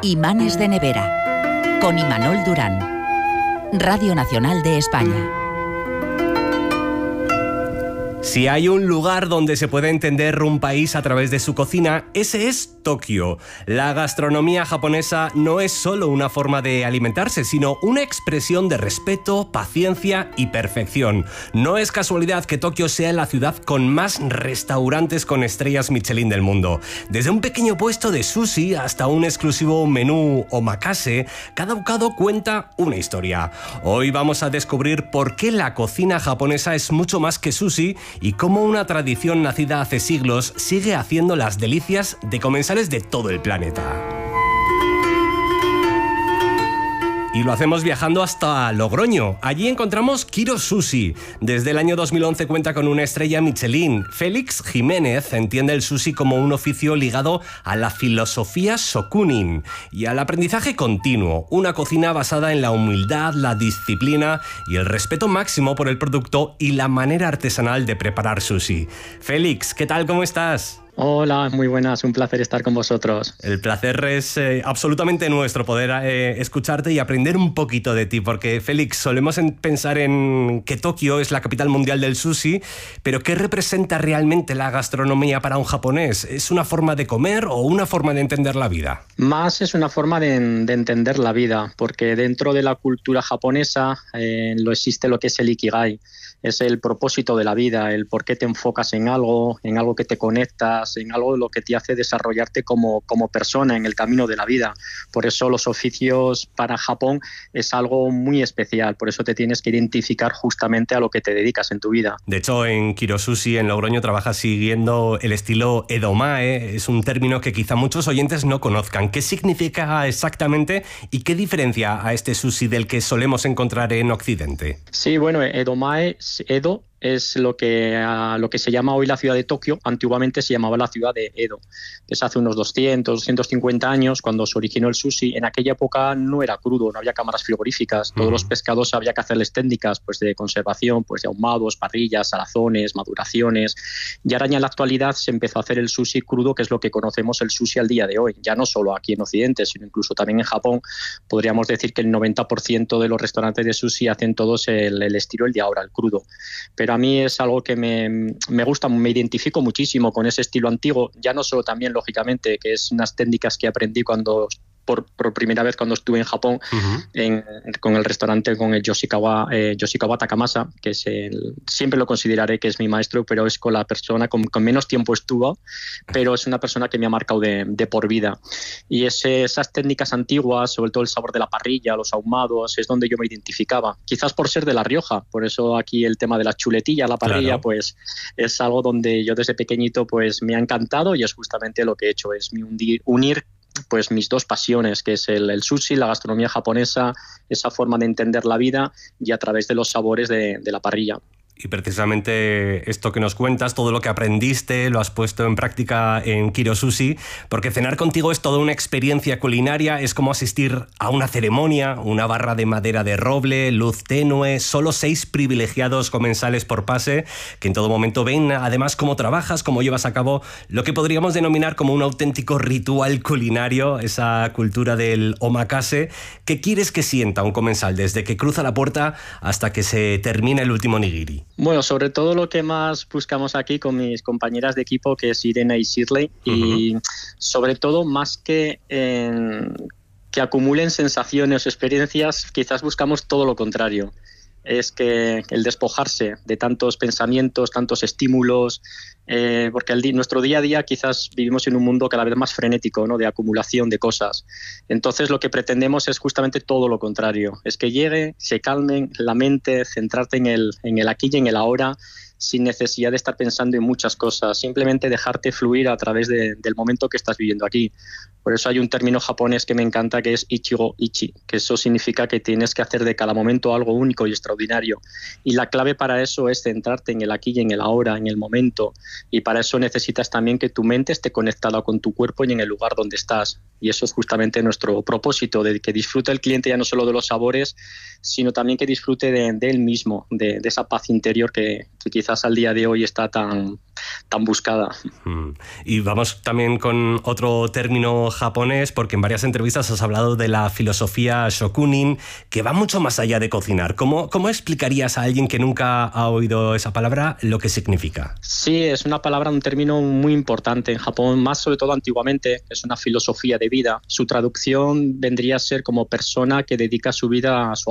Imanes de nevera, con Imanol Durán. Radio Nacional de España. Si hay un lugar donde se puede entender un país a través de su cocina, ese es Tokio. La gastronomía japonesa no es solo una forma de alimentarse, sino una expresión de respeto, paciencia y perfección. No es casualidad que Tokio sea la ciudad con más restaurantes con estrellas Michelin del mundo. Desde un pequeño puesto de sushi hasta un exclusivo menú omakase, cada bocado cuenta una historia. Hoy vamos a descubrir por qué la cocina japonesa es mucho más que sushi y cómo una tradición nacida hace siglos sigue haciendo las delicias de comensales de todo el planeta. Y lo hacemos viajando hasta Logroño. Allí encontramos Kiro Sushi. Desde el año 2011 cuenta con una estrella Michelin. Félix Jiménez entiende el sushi como un oficio ligado a la filosofía Shokunin y al aprendizaje continuo. Una cocina basada en la humildad, la disciplina y el respeto máximo por el producto y la manera artesanal de preparar sushi. Félix, ¿qué tal? ¿Cómo estás? Hola, muy buenas, un placer estar con vosotros. El placer es absolutamente nuestro poder escucharte y aprender un poquito de ti, porque Félix, solemos pensar en que Tokio es la capital mundial del sushi, pero ¿qué representa realmente la gastronomía para un japonés? ¿Es una forma de comer o una forma de entender la vida? Más es una forma de entender la vida, porque dentro de la cultura japonesa existe lo que es el Ikigai. Es el propósito de la vida, el por qué te enfocas en algo que te conectas, en algo de lo que te hace desarrollarte como persona en el camino de la vida. Por eso los oficios para Japón es algo muy especial, por eso te tienes que identificar justamente a lo que te dedicas en tu vida. De hecho, en Kiro Sushi, en Logroño, trabajas siguiendo el estilo Edomae. Es un término que quizá muchos oyentes no conozcan. ¿Qué significa exactamente y qué diferencia a este sushi del que solemos encontrar en Occidente? Sí, bueno, Edomae, Edo es lo que se llama hoy la ciudad de Tokio. Antiguamente se llamaba la ciudad de Edo. Desde hace unos 250 años, cuando se originó el sushi, en aquella época no era crudo, no había cámaras frigoríficas. Todos los pescados había que hacerles técnicas de conservación, de ahumados, parrillas, salazones, maduraciones. Y ahora ya en la actualidad se empezó a hacer el sushi crudo, que es lo que conocemos el sushi al día de hoy. Ya no solo aquí en Occidente, sino incluso también en Japón. Podríamos decir que el 90% de los restaurantes de sushi hacen todos el estilo el de ahora, el crudo. Pero a mí es algo que me gusta, me identifico muchísimo con ese estilo antiguo, ya no solo también, lógicamente, que es unas técnicas que aprendí cuando por primera vez cuando estuve en Japón, con el restaurante, con el Yoshikawa Takamasa, que es siempre lo consideraré que es mi maestro, pero es con la persona con menos tiempo estuvo, pero es una persona que me ha marcado de por vida. Y esas técnicas antiguas, sobre todo el sabor de la parrilla, los ahumados, es donde yo me identificaba. Quizás por ser de La Rioja, por eso aquí el tema de la chuletilla, la parrilla, claro, pues es algo donde yo desde pequeñito pues me ha encantado y es justamente lo que he hecho, es unir pues mis dos pasiones, que es el sushi, la gastronomía japonesa, esa forma de entender la vida y a través de los sabores de la parrilla. Y precisamente esto que nos cuentas, todo lo que aprendiste, lo has puesto en práctica en Kiro Sushi, porque cenar contigo es toda una experiencia culinaria, es como asistir a una ceremonia, una barra de madera de roble, luz tenue, solo 6 privilegiados comensales por pase, que en todo momento ven además cómo trabajas, cómo llevas a cabo lo que podríamos denominar como un auténtico ritual culinario, esa cultura del omakase. ¿Qué quieres que sienta un comensal desde que cruza la puerta hasta que se termina el último nigiri? Bueno, sobre todo lo que más buscamos aquí con mis compañeras de equipo, que es Irene y Shirley, y sobre todo más que acumulen sensaciones o experiencias, quizás buscamos todo lo contrario. Es que el despojarse de tantos pensamientos, tantos estímulos, porque nuestro día a día quizás vivimos en un mundo cada vez más frenético, ¿no?, de acumulación de cosas. Entonces lo que pretendemos es justamente todo lo contrario, es que llegue, se calmen la mente, centrarte en el aquí y en el ahora, sin necesidad de estar pensando en muchas cosas, simplemente dejarte fluir a través del momento que estás viviendo aquí. Por eso hay un término japonés que me encanta, que es Ichigo Ichi, que eso significa que tienes que hacer de cada momento algo único y extraordinario. Y la clave para eso es centrarte en el aquí y en el ahora, en el momento. Y para eso necesitas también que tu mente esté conectada con tu cuerpo y en el lugar donde estás. Y eso es justamente nuestro propósito, de que disfrute el cliente ya no solo de los sabores, sino también que disfrute de él mismo, de esa paz interior que quizás al día de hoy está tan buscada. Y vamos también con otro término japonés, porque en varias entrevistas has hablado de la filosofía shokunin, que va mucho más allá de cocinar. ¿Cómo explicarías a alguien que nunca ha oído esa palabra lo que significa? Sí, es una palabra, un término muy importante en Japón, más sobre todo antiguamente. Es una filosofía de vida. Su traducción vendría a ser como persona que dedica su vida a su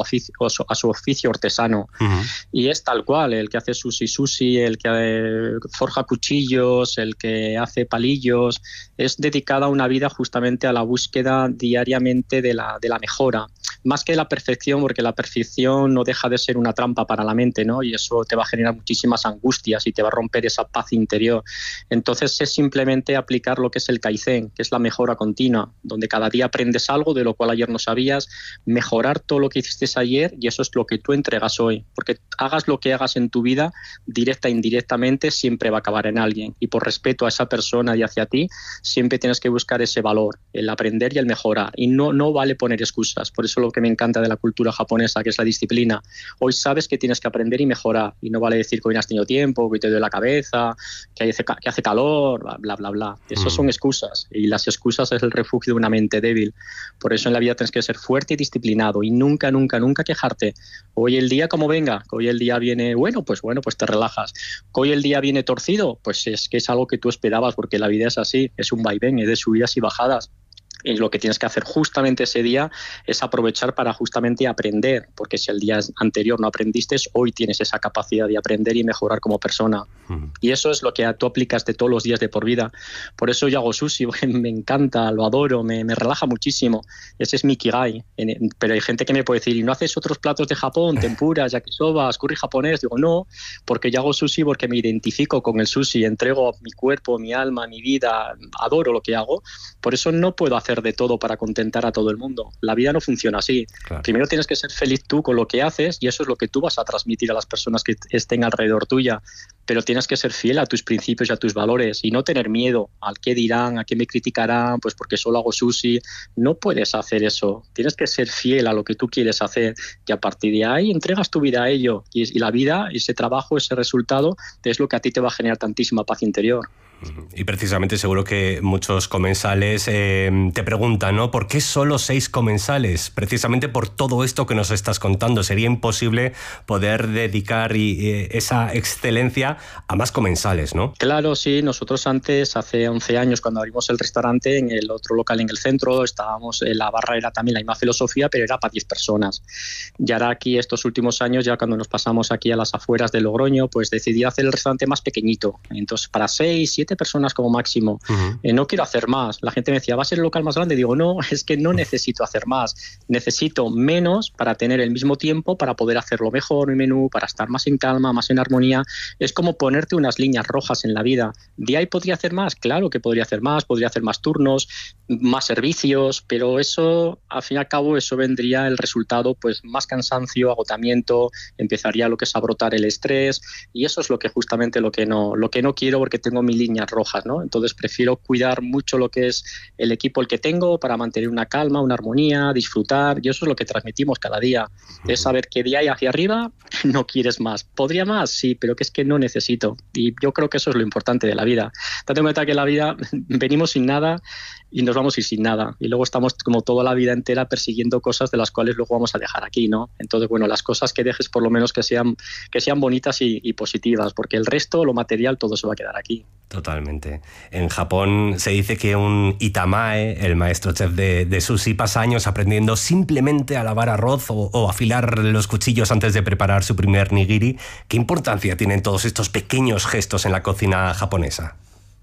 oficio artesano. Y es tal cual, el que hace sushi, el que forja cuchillos, el que hace palillos, es dedicada a una vida justamente a la búsqueda diariamente de la mejora, más que la perfección, porque la perfección no deja de ser una trampa para la mente, ¿no? Y eso te va a generar muchísimas angustias y te va a romper esa paz interior. Entonces es simplemente aplicar lo que es el Kaizen, que es la mejora continua, donde cada día aprendes algo de lo cual ayer no sabías, mejorar todo lo que hiciste ayer, y eso es lo que tú entregas hoy, porque hagas lo que hagas en tu vida, directa e indirectamente, siempre va a acabar en alguien, y por respeto a esa persona y hacia ti, siempre tienes que buscar ese valor, el aprender y el mejorar, y no vale poner excusas. Por eso lo que me encanta de la cultura japonesa, que es la disciplina. Hoy sabes que tienes que aprender y mejorar, y no vale decir que hoy no has tenido tiempo, que te duele la cabeza, que hace calor, bla, bla, bla. Eso son excusas, y las excusas es el refugio de una mente débil. Por eso en la vida tienes que ser fuerte y disciplinado, y nunca, nunca, nunca quejarte. Hoy el día como venga, que hoy el día viene bueno, pues te relajas. Que hoy el día viene torcido, pues es que es algo que tú esperabas, porque la vida es así, es un vaivén, es de subidas y bajadas. Y lo que tienes que hacer justamente ese día es aprovechar para justamente aprender, porque si el día anterior no aprendiste, hoy tienes esa capacidad de aprender y mejorar como persona. Y eso es lo que tú aplicas de todos los días de por vida. Por eso yo hago sushi, me encanta, lo adoro, me relaja muchísimo. Ese es mi ikigai. Pero hay gente que me puede decir, ¿y no haces otros platos de Japón, tempuras, yakisobas, curry japonés? Digo, no, porque yo hago sushi porque me identifico con el sushi, entrego mi cuerpo, mi alma, mi vida, adoro lo que hago. Por eso no puedo hacer de todo para contentar a todo el mundo. La vida no funciona así. Claro. Primero tienes que ser feliz tú con lo que haces, y eso es lo que tú vas a transmitir a las personas que estén alrededor tuya. Pero tienes que ser fiel a tus principios y a tus valores, y no tener miedo al qué dirán, a qué me criticarán, pues porque solo hago sushi. No puedes hacer eso. Tienes que ser fiel a lo que tú quieres hacer, y a partir de ahí entregas tu vida a ello. Y la vida, ese trabajo, ese resultado, es lo que a ti te va a generar tantísima paz interior. Y precisamente seguro que muchos comensales te preguntan, ¿no? ¿Por qué solo 6 comensales? Precisamente por todo esto que nos estás contando. Sería imposible poder dedicar esa excelencia a más comensales, ¿no? Claro, sí. Nosotros antes, hace 11 años, cuando abrimos el restaurante, en el otro local en el centro, estábamos, la barra era también la misma filosofía, pero era para 10 personas. Y ahora aquí, estos últimos años, ya cuando nos pasamos aquí a las afueras de Logroño, pues decidí hacer el restaurante más pequeñito. Entonces, para 6, 7 personas como máximo. No quiero hacer más. La gente me decía, ¿va a ser el local más grande? Digo, no, es que no necesito hacer más. Necesito menos para tener el mismo tiempo, para poder hacerlo mejor mi menú, para estar más en calma, más en armonía. Es como ponerte unas líneas rojas en la vida. ¿De ahí podría hacer más? Claro que podría hacer más turnos, más servicios, pero eso, al fin y al cabo, eso vendría el resultado, pues más cansancio, agotamiento, empezaría lo que es a brotar el estrés, y eso es lo que justamente lo que no quiero, porque tengo mi línea rojas, ¿no? Entonces prefiero cuidar mucho lo que es el equipo el que tengo, para mantener una calma, una armonía, disfrutar, y eso es lo que transmitimos cada día. Es saber que de ahí hacia arriba no quieres más. ¿Podría más? Sí, pero que es que no necesito. Y yo creo que eso es lo importante de la vida. Date cuenta que en la vida venimos sin nada y nos vamos a ir sin nada. Y luego estamos como toda la vida entera persiguiendo cosas de las cuales luego vamos a dejar aquí, ¿no? Entonces, bueno, las cosas que dejes por lo menos que sean bonitas y positivas, porque el resto, lo material, todo se va a quedar aquí. Totalmente. En Japón se dice que un itamae, el maestro chef de sushi, pasa años aprendiendo simplemente a lavar arroz o afilar los cuchillos antes de preparar su primer nigiri. ¿Qué importancia tienen todos estos pequeños gestos en la cocina japonesa?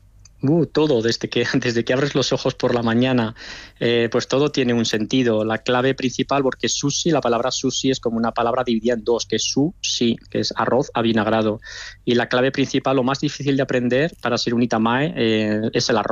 Todo, desde que abres los ojos por la mañana, pues todo tiene un sentido. La clave principal, porque sushi, la palabra sushi es como una palabra dividida en dos, que es sushi, que es arroz avinagrado. Y la clave principal, lo más difícil de aprender para ser un itamae, es el arroz.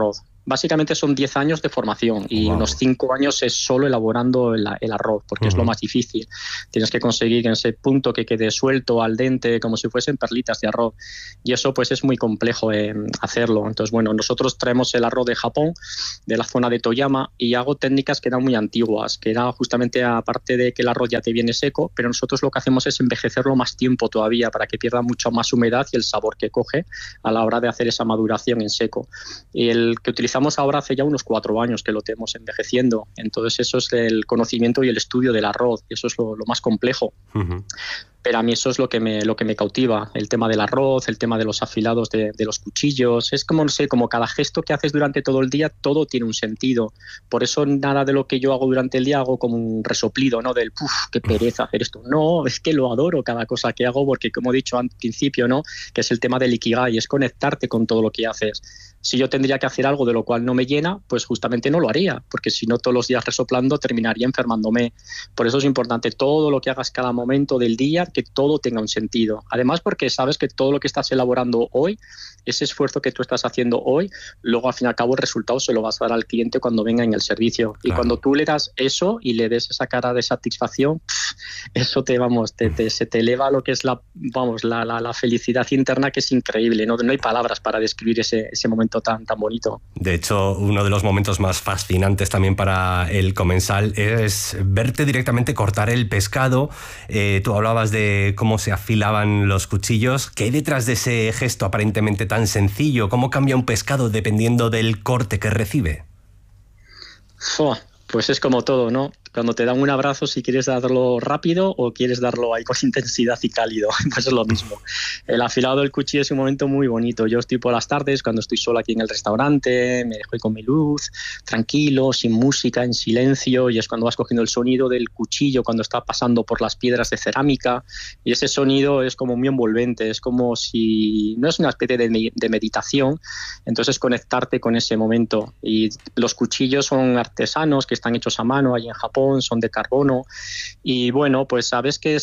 Básicamente son 10 años de formación y unos 5 años es solo elaborando el arroz, porque es lo más difícil. Tienes que conseguir en ese punto que quede suelto, al dente, como si fuesen perlitas de arroz. Y eso pues es muy complejo hacerlo. Entonces, bueno, nosotros traemos el arroz de Japón, de la zona de Toyama, y hago técnicas que eran muy antiguas, que era justamente, aparte de que el arroz ya te viene seco, pero nosotros lo que hacemos es envejecerlo más tiempo todavía para que pierda mucho más humedad y el sabor que coge a la hora de hacer esa maduración en seco. Y el que utilizamos ahora hace ya unos 4 años que lo tenemos envejeciendo. Entonces eso es el conocimiento y el estudio del arroz, y eso es lo más complejo. Pero a mí eso es lo que me cautiva, el tema del arroz, el tema de los afilados de los cuchillos. Es como, no sé, como cada gesto que haces durante todo el día, todo tiene un sentido. Por eso nada de lo que yo hago durante el día hago como un resoplido, ¿no? Del, qué pereza hacer esto. No, es que lo adoro cada cosa que hago, porque como he dicho al principio, ¿no? Que es el tema del ikigai, es conectarte con todo lo que haces. Si yo tendría que hacer algo de lo cual no me llena, pues justamente no lo haría, porque si no todos los días resoplando terminaría enfermándome. Por eso es importante todo lo que hagas cada momento del día, que todo tenga un sentido. Además, porque sabes que todo lo que estás elaborando hoy, ese esfuerzo que tú estás haciendo hoy, luego al fin y al cabo el resultado se lo vas a dar al cliente cuando venga en el servicio. Y cuando tú le das eso y le des esa cara de satisfacción, eso se te eleva lo que es la felicidad interna, que es increíble. No hay palabras para describir ese momento tan bonito. De hecho, uno de los momentos más fascinantes también para el comensal es verte directamente cortar el pescado. Tú hablabas de cómo se afilaban los cuchillos. ¿Qué hay detrás de ese gesto aparentemente tan sencillo? ¿Cómo cambia un pescado dependiendo del corte que recibe? Pues es como todo, ¿no? Cuando te dan un abrazo, si quieres darlo rápido o quieres darlo ahí con intensidad y cálido, pues es lo mismo. El afilado del cuchillo es un momento muy bonito. Yo estoy por las tardes, cuando estoy solo aquí en el restaurante, me dejo con mi luz, tranquilo, sin música, en silencio, y es cuando vas cogiendo el sonido del cuchillo cuando está pasando por las piedras de cerámica, y ese sonido es como muy envolvente, es como si... no es una especie de meditación, entonces conectarte con ese momento. Y los cuchillos son artesanos, que están hechos a mano ahí en Japón, son de carbono, y bueno, pues sabes que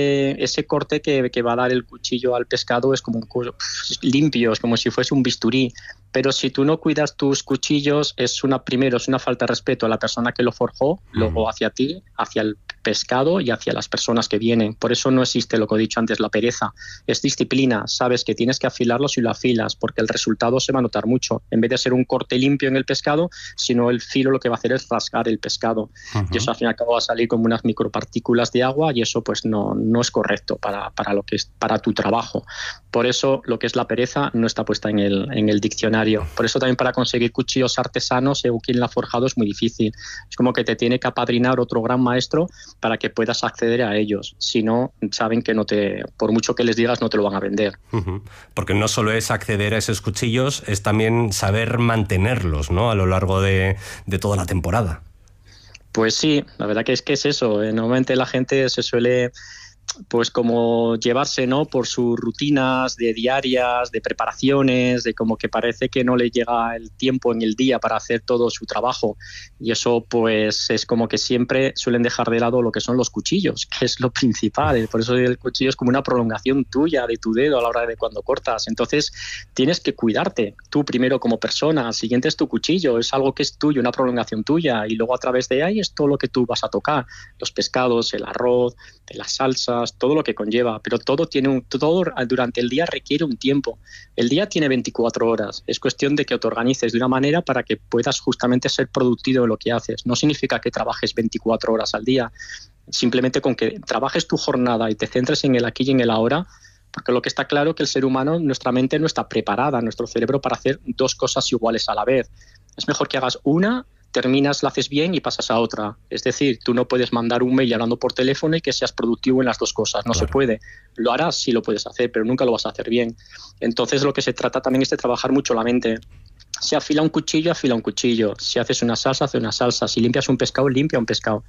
ese corte que va a dar el cuchillo al pescado es como limpio, es como si fuese un bisturí. Pero si tú no cuidas tus cuchillos, primero es una falta de respeto a la persona que lo forjó, luego hacia ti, hacia el pescado y hacia las personas que vienen. Por eso no existe lo que he dicho antes, la pereza. Es disciplina, sabes que tienes que afilarlo si lo afilas, porque el resultado se va a notar mucho. En vez de ser un corte limpio en el pescado, sino el filo lo que va a hacer es rasgar el pescado. Y eso al fin y al cabo va a salir como unas micropartículas de agua, y eso pues no es correcto para lo que es para tu trabajo. Por eso lo que es la pereza no está puesta en el diccionario. Por eso también para conseguir cuchillos artesanos, según quien la ha forjado, es muy difícil. Es como que te tiene que apadrinar otro gran maestro para que puedas acceder a ellos. Si no, saben que por mucho que les digas, no te lo van a vender. Porque no solo es acceder a esos cuchillos, es también saber mantenerlos, ¿no?, a lo largo de toda la temporada. Pues sí, la verdad que es eso. Normalmente la gente se suele... pues como llevarse, ¿no?, por sus rutinas de diarias, de preparaciones, de como que parece que no le llega el tiempo en el día para hacer todo su trabajo, y eso pues es como que siempre suelen dejar de lado lo que son los cuchillos, que es lo principal. Por eso el cuchillo es como una prolongación tuya, de tu dedo a la hora de cuando cortas. Entonces tienes que cuidarte tú primero como persona, siguiente es tu cuchillo, es algo que es tuyo, una prolongación tuya, y luego a través de ahí es todo lo que tú vas a tocar, los pescados, el arroz, las salsas, todo lo que conlleva, pero todo durante el día requiere un tiempo. El día tiene 24 horas, es cuestión de que te organices de una manera para que puedas justamente ser productivo en lo que haces. No significa que trabajes 24 horas al día, simplemente con que trabajes tu jornada y te centres en el aquí y en el ahora, porque lo que está claro es que el ser humano, nuestra mente no está preparada, nuestro cerebro, para hacer dos cosas iguales a la vez. Es mejor que hagas una, terminas, la haces bien y pasas a otra. Es decir, tú no puedes mandar un mail hablando por teléfono y que seas productivo en las dos cosas. No se puede. Lo harás, sí lo puedes hacer, pero nunca lo vas a hacer bien. Entonces lo que se trata también es de trabajar mucho la mente. Si afila un cuchillo, afila un cuchillo. Si haces una salsa, hace una salsa. Si limpias un pescado, limpia un pescado.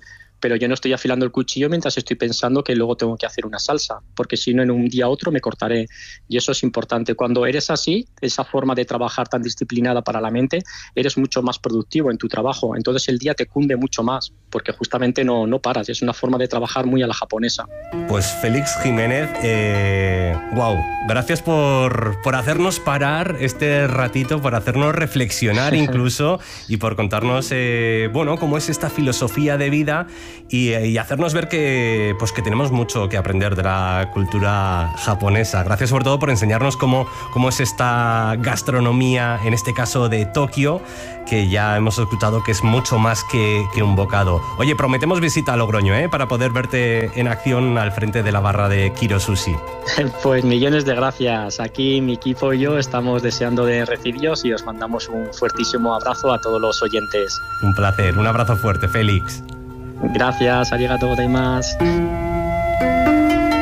pero yo no estoy afilando el cuchillo mientras estoy pensando que luego tengo que hacer una salsa, porque si no en un día a otro me cortaré, y eso es importante. Cuando eres así, esa forma de trabajar tan disciplinada para la mente, eres mucho más productivo en tu trabajo, entonces el día te cunde mucho más, porque justamente no paras, es una forma de trabajar muy a la japonesa. Pues Félix Jiménez, wow, gracias por hacernos parar este ratito, por hacernos reflexionar incluso y por contarnos bueno, cómo es esta filosofía de vida y hacernos ver que tenemos mucho que aprender de la cultura japonesa. Gracias sobre todo por enseñarnos cómo es esta gastronomía, en este caso de Tokio, que ya hemos escuchado que es mucho más que un bocado. Oye, prometemos visita a Logroño, para poder verte en acción al frente de la barra de Kiro Sushi. Pues millones de gracias. Aquí mi equipo y yo estamos deseando de recibiros y os mandamos un fuertísimo abrazo a todos los oyentes. Un placer, un abrazo fuerte, Félix. Gracias, arigatou gozaimasu.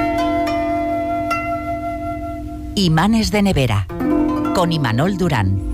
Imanes de nevera, con Imanol Durán.